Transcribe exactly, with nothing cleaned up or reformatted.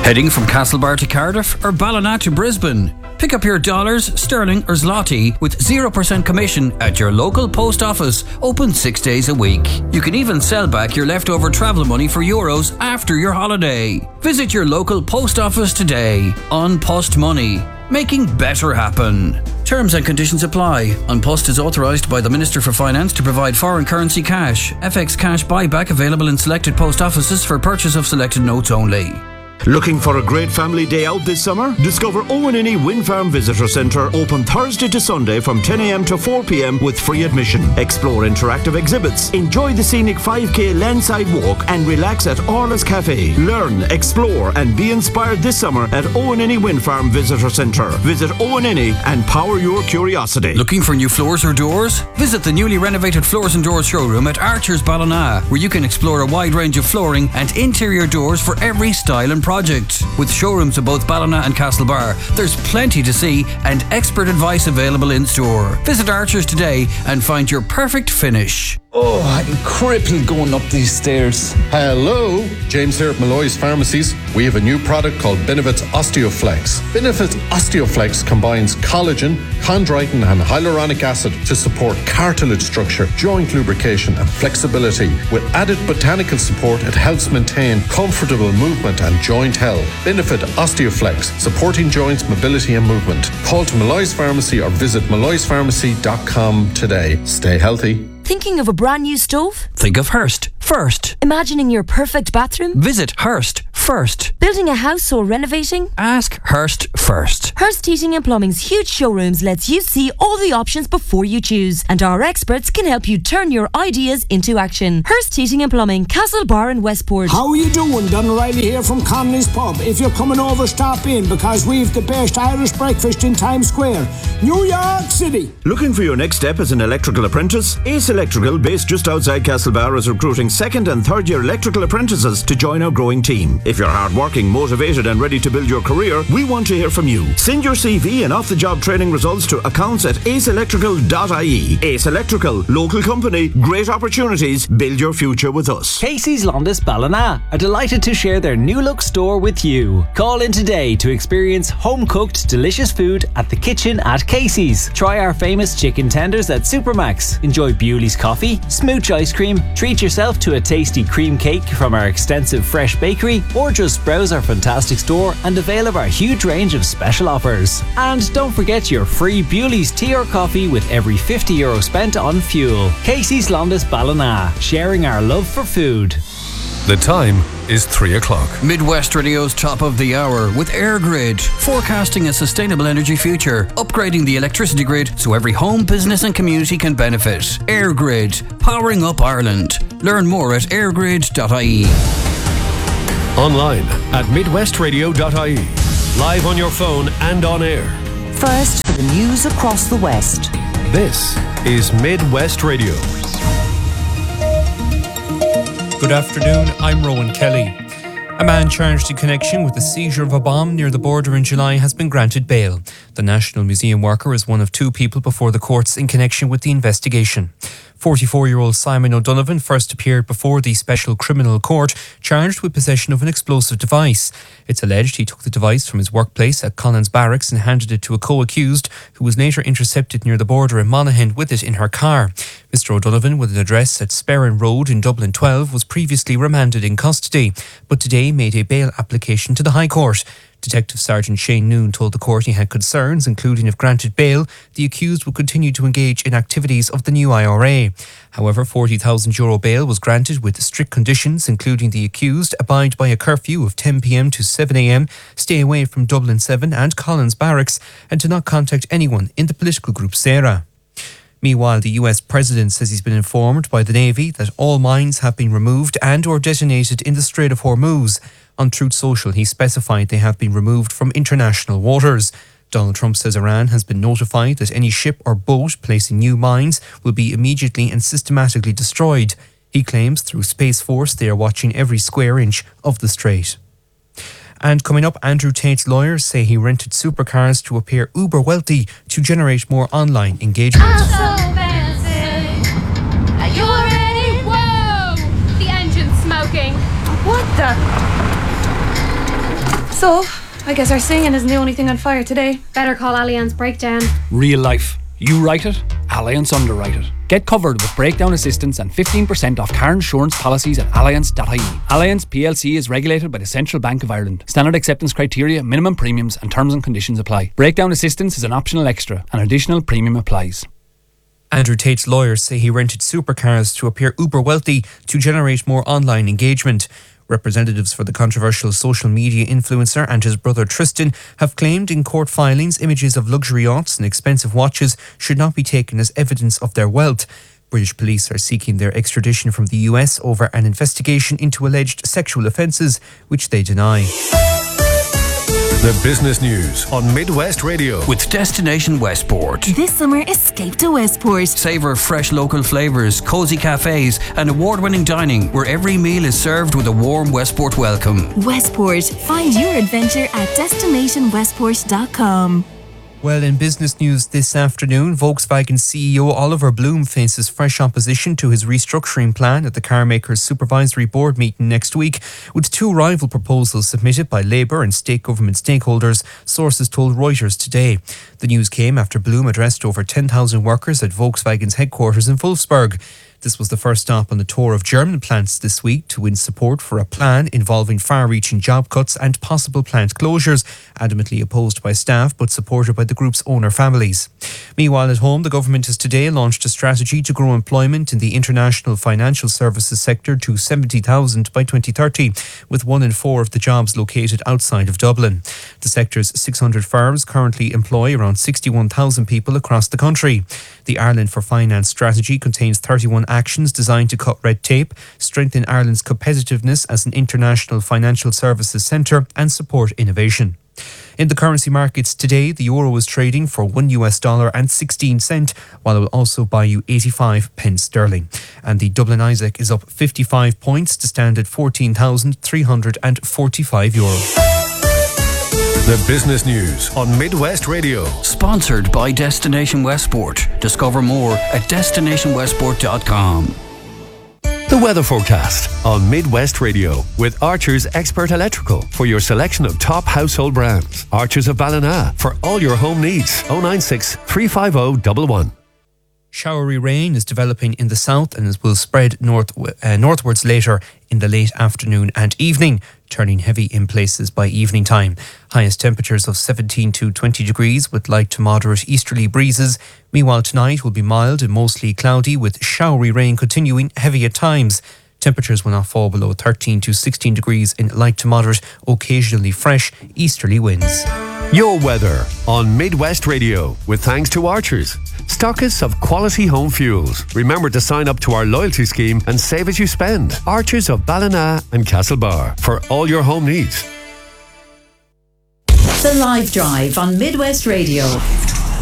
Heading from Castlebar to Cardiff or Ballina to Brisbane? Pick up your dollars, sterling or zloty with zero percent commission at your local post office, open six days a week. You can even sell back your leftover travel money for euros after your holiday. Visit your local post office today. An Post Money, making better happen. Terms and conditions apply. An Post is authorised by the Minister for Finance to provide foreign currency cash. F X cash buyback available in selected post offices for purchase of selected notes only. Looking for a great family day out this summer? Discover Owen Inny Wind Farm Visitor Centre, open Thursday to Sunday from ten a m to four p m with free admission. Explore interactive exhibits, enjoy the scenic five k landside walk and relax at Orla's Cafe. Learn, explore and be inspired this summer at Owen Inny Wind Farm Visitor Centre. Visit Owen Inny and power your curiosity. Looking for new floors or doors? Visit the newly renovated Floors and Doors showroom at Archer's Ballina, where you can explore a wide range of flooring and interior doors for every style and project. With showrooms of both Ballina and Castlebar, there's plenty to see and expert advice available in store. Visit Archer's today and find your perfect finish. Oh, I'm crippled going up these stairs. Hello, James here at Malloy's Pharmacies. We have a new product called Benefits Osteoflex. Benefits Osteoflex combines collagen, chondroitin and hyaluronic acid to support cartilage structure, joint lubrication and flexibility. With added botanical support, it helps maintain comfortable movement and joint health. Benefit Osteoflex, supporting joints, mobility and movement. Call to Malloy's Pharmacy or visit malloys pharmacy dot com today. Stay healthy. Thinking of a brand new stove? Think of Hearst first. Imagining your perfect bathroom? Visit Hearst first. Building a house or renovating? Ask Hearst first. Hearst Heating and Plumbing's huge showrooms lets you see all the options before you choose, and our experts can help you turn your ideas into action. Hearst Heating and Plumbing, Castlebar and Westport. How are you doing? Don O'Reilly here from Connolly's Pub. If you're coming over, stop in because we've the best Irish breakfast in Times Square, New York City. Looking for your next step as an electrical apprentice? Ace Electrical, based just outside Castlebar, is recruiting second and third year electrical apprentices to join our growing team. If you're hardworking, motivated and ready to build your career, we want to hear from you. Send your C V and off-the-job training results to accounts at ace electrical dot I E. Ace Electrical, local company, great opportunities, build your future with us. Casey's Londis Ballina are delighted to share their new look store with you. Call in today to experience home-cooked delicious food at the kitchen at Casey's. Try our famous chicken tenders at Supermax. Enjoy Bewley's coffee, smooch ice cream, treat yourself to a tasty cream cake from our extensive fresh bakery, or just browse our fantastic store and avail of our huge range of special offers. And don't forget your free Bewley's tea or coffee with every fifty euro spent on fuel. Casey's Londis Ballina, sharing our love for food. The time is three o'clock. Midwest Radio's top of the hour with AirGrid, forecasting a sustainable energy future, upgrading the electricity grid so every home, business and community can benefit. AirGrid, powering up Ireland. Learn more at airgrid dot I E. Online at midwest radio dot I E. Live on your phone and on air. First for the news across the West. This is Midwest Radio. Good afternoon, I'm Rowan Kelly. A man charged in connection with the seizure of a bomb near the border in July has been granted bail. The National Museum worker is one of two people before the courts in connection with the investigation. forty-four-year-old Simon O'Donovan first appeared before the Special Criminal Court, charged with possession of an explosive device. It's alleged he took the device from his workplace at Collins Barracks and handed it to a co-accused, who was later intercepted near the border in Monaghan with it in her car. Mister O'Donovan, with an address at Sperrin Road in Dublin twelve, was previously remanded in custody, but today made a bail application to the High Court. Detective Sergeant Shane Noon told the court he had concerns, including if granted bail, the accused would continue to engage in activities of the new I R A. However, forty thousand euro bail was granted with strict conditions, including the accused abide by a curfew of ten p m to seven a m, stay away from Dublin seven and Collins Barracks, and to not contact anyone in the political group SERA. Meanwhile, the U S President says he's been informed by the Navy that all mines have been removed and or detonated in the Strait of Hormuz. On Truth Social, he specified they have been removed from international waters. Donald Trump says Iran has been notified that any ship or boat placing new mines will be immediately and systematically destroyed. He claims through Space Force they are watching every square inch of the strait. And coming up, Andrew Tate's lawyers say he rented supercars to appear uber wealthy to generate more online engagement. I'm so fancy. Are you ready? Whoa! The engine's smoking. What the? So, I guess our singing isn't the only thing on fire today. Better call Allianz Breakdown. Real life. You write it, Allianz underwrite it. Get covered with breakdown assistance and fifteen percent off car insurance policies at allianz dot I E. Allianz P L C is regulated by the Central Bank of Ireland. Standard acceptance criteria, minimum premiums and terms and conditions apply. Breakdown assistance is an optional extra. An additional premium applies. Andrew Tate's lawyers say he rented supercars to appear uber wealthy to generate more online engagement. Representatives for the controversial social media influencer and his brother Tristan have claimed in court filings images of luxury yachts and expensive watches should not be taken as evidence of their wealth. British police are seeking their extradition from the U S over an investigation into alleged sexual offences, which they deny. The business news on Midwest Radio with Destination Westport. This summer, escape to Westport. Savour fresh local flavours, cosy cafes and award-winning dining where every meal is served with a warm Westport welcome. Westport. Find your adventure at destination westport dot com. Well, in business news this afternoon, Volkswagen C E O Oliver Bloom faces fresh opposition to his restructuring plan at the carmaker's supervisory board meeting next week, with two rival proposals submitted by Labour and state government stakeholders, sources told Reuters today. The news came after Bloom addressed over ten thousand workers at Volkswagen's headquarters in Wolfsburg. This was the first stop on the tour of German plants this week to win support for a plan involving far-reaching job cuts and possible plant closures, adamantly opposed by staff but supported by the group's owner families. Meanwhile, at home, the government has today launched a strategy to grow employment in the international financial services sector to seventy thousand by twenty thirty, with one in four of the jobs located outside of Dublin. The sector's six hundred firms currently employ around sixty-one thousand people across the country. The Ireland for Finance strategy contains thirty-one actions designed to cut red tape, strengthen Ireland's competitiveness as an international financial services centre and support innovation. In the currency markets today, the euro is trading for one U S dollar and sixteen cent, while it will also buy you eighty-five pence sterling. And the Dublin Isaac is up fifty-five points to stand at fourteen thousand three hundred forty-five euro. The business news on Midwest Radio. Sponsored by Destination Westport. Discover more at destination westport dot com. The weather forecast on Midwest Radio with Archer's Expert Electrical for your selection of top household brands. Archer's of Ballina for all your home needs. oh nine six, three five oh, one one. Showery rain is developing in the south and it will spread north, uh, northwards later in the late afternoon and evening, turning heavy in places by evening time. Highest temperatures of seventeen to twenty degrees with light to moderate easterly breezes. Meanwhile, tonight will be mild and mostly cloudy with showery rain continuing heavy at times. Temperatures will not fall below thirteen to sixteen degrees in light to moderate, occasionally fresh easterly winds. Your weather on Midwest Radio with thanks to Archers, stockists of quality home fuels. Remember to sign up to our loyalty scheme and save as you spend. Archers of Ballina and Castlebar for all your home needs. The Live Drive on Midwest Radio.